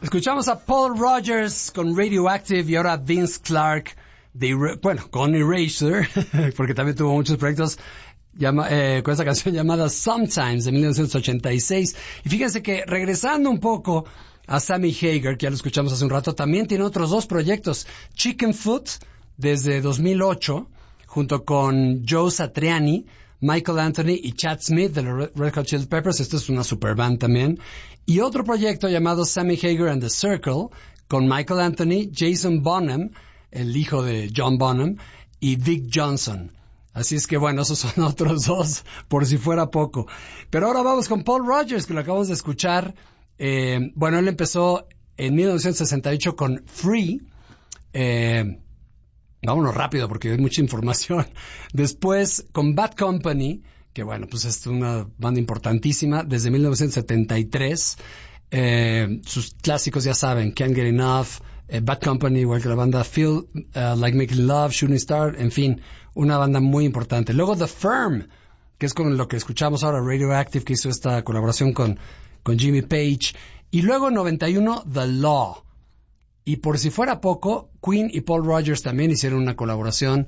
Escuchamos a Paul Rogers con Radioactive y ahora Vince Clarke con Erasure, porque también tuvo muchos proyectos con esa canción llamada Sometimes de 1986. Y fíjense que regresando un poco a Sammy Hagar, que ya lo escuchamos hace un rato, también tiene otros dos proyectos. Chicken Foot desde 2008, junto con Joe Satriani, Michael Anthony y Chad Smith de los Red Hot Chili Peppers. Esto es una super band también. Y otro proyecto llamado Sammy Hagar and the Circle, con Michael Anthony, Jason Bonham, el hijo de John Bonham, y Vic Johnson. Así es que bueno, esos son otros dos, por si fuera poco. Pero ahora vamos con Paul Rogers, que lo acabamos de escuchar. Bueno, él empezó en 1968 con Free. Vámonos rápido porque hay mucha información. Después con Bad Company, que bueno, pues es una banda importantísima desde 1973. Sus clásicos ya saben, Can't Get Enough, Bad Company, igual que la banda Feel Like Making Love, Shooting Star, en fin, una banda muy importante. Luego The Firm, que es con lo que escuchamos ahora, Radioactive, que hizo esta colaboración con Jimmy Page. Y luego en 91, The Law. Y por si fuera poco, Queen y Paul Rogers también hicieron una colaboración.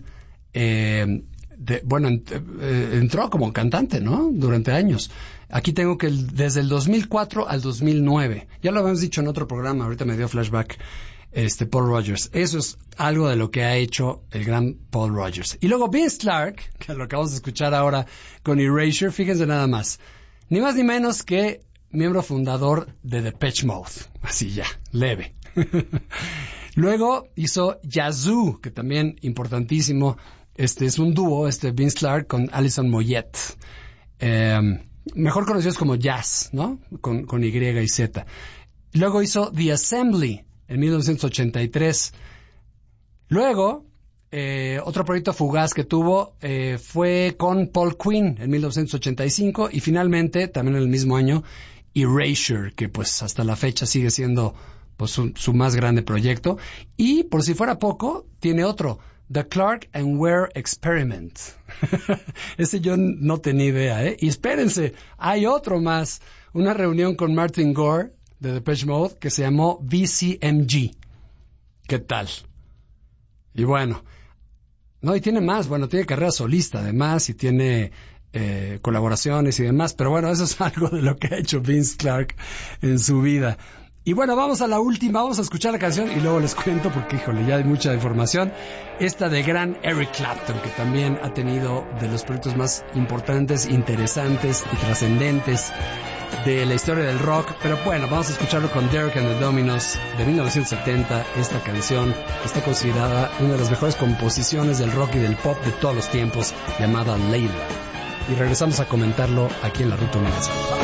Entró como cantante, ¿no? Durante años. Aquí tengo que desde el 2004 al 2009. Ya lo habíamos dicho en otro programa, ahorita me dio flashback Paul Rogers. Eso es algo de lo que ha hecho el gran Paul Rogers. Y luego Vince Clarke, que lo acabamos de escuchar ahora con Erasure, fíjense nada más. Ni más ni menos que miembro fundador de Depeche Mode. Así ya, leve. Luego hizo Yazoo, que también importantísimo. Es un dúo, Vince Clarke con Alison Moyet. Mejor conocidos como Jazz, ¿no? Con Y y Z. Luego hizo The Assembly en 1983. Luego, otro proyecto fugaz que tuvo fue con Paul Quinn en 1985 y finalmente, también en el mismo año, Erasure, que pues hasta la fecha sigue siendo pues su más grande proyecto. Y por si fuera poco, tiene otro, The Clark and Ware Experiment. Ese yo no tenía idea, ¿eh? Y espérense, hay otro más, una reunión con Martin Gore de Depeche Mode que se llamó VCMG. ¿Qué tal? Y bueno, no, y tiene más, bueno, tiene carrera solista además y tiene colaboraciones y demás, pero bueno, eso es algo de lo que ha hecho Vince Clarke en su vida. Y bueno, vamos a la última, vamos a escuchar la canción y luego les cuento porque, híjole, ya hay mucha información. Esta de gran Eric Clapton, que también ha tenido de los proyectos más importantes, interesantes y trascendentes de la historia del rock. Pero bueno, vamos a escucharlo con Derek and the Dominos de 1970. Esta canción está considerada una de las mejores composiciones del rock y del pop de todos los tiempos, llamada Layla. Y regresamos a comentarlo aquí en La Ruta Universal.